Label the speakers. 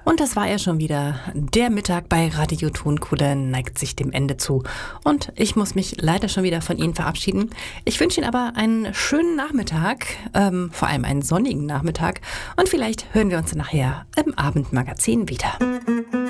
Speaker 1: Und das war er schon wieder. Der Mittag bei Radio Tonkuhle neigt sich dem Ende zu. Und ich muss mich leider schon wieder von Ihnen verabschieden. Ich wünsche Ihnen aber einen schönen Nachmittag, vor allem einen sonnigen Nachmittag. Und vielleicht hören wir uns nachher im Abendmagazin wieder.